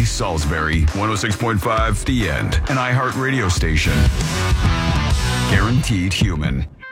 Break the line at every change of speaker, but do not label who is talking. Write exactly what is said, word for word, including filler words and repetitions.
Salisbury, one oh six point five The End, an iHeart radio station. Guaranteed human.